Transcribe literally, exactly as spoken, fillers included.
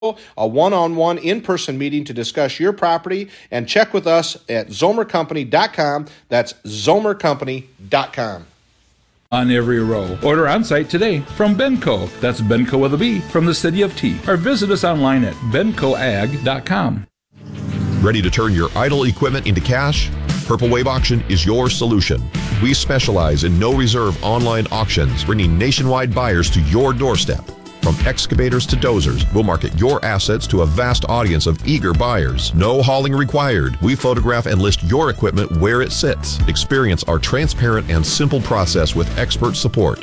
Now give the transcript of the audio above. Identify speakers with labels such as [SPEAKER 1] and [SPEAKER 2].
[SPEAKER 1] a one-on-one in-person meeting to discuss your property, and check with us at zomer company dot com. That's zomer company dot com.
[SPEAKER 2] On every row. Order on-site today from Benco. That's Benco with a B from the city of T. Or visit us online at benco ag dot com.
[SPEAKER 3] Ready to turn your idle equipment into cash? Purple Wave Auction is your solution. We specialize in no-reserve online auctions, bringing nationwide buyers to your doorstep. From excavators to dozers, we'll market your assets to a vast audience of eager buyers. No hauling required. We photograph and list your equipment where it sits. Experience our transparent and simple process with expert support.